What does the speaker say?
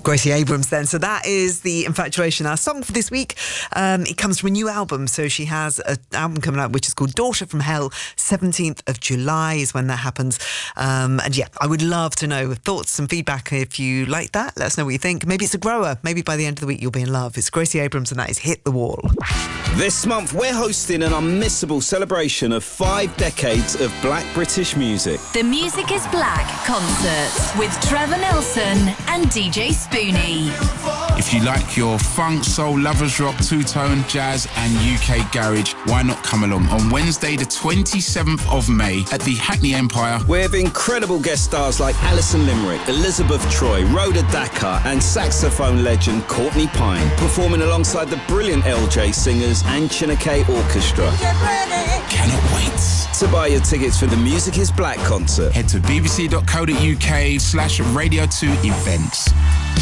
Gracie Abrams then. So that is The Infatuation, our song for this week. It comes from a new album. So she has an album coming out which is called Daughter from Hell. 17th of July is when that happens. And yeah, I would love to know thoughts and feedback if you like that. Let us know what you think. Maybe it's a grower. Maybe by the end of the week you'll be in love. It's Gracie Abrams and that is Hit the Wall. This month we're hosting an unmissable celebration of 5 decades of black British music. The Music is Black concert with Trevor Nelson and DJ Spoonie. If you like your funk, soul, lovers rock, two-tone, jazz and UK garage, why not come along on Wednesday the 27th of May at the Hackney Empire with incredible guest stars like Alison Limerick, Elizabeth Troy, Rhoda Dakar and saxophone legend Courtney Pine, performing alongside the brilliant LJ Singers and Chineke Orchestra. Cannot wait. To buy your tickets for the Music is Black concert, head to bbc.co.uk/Radio2 events.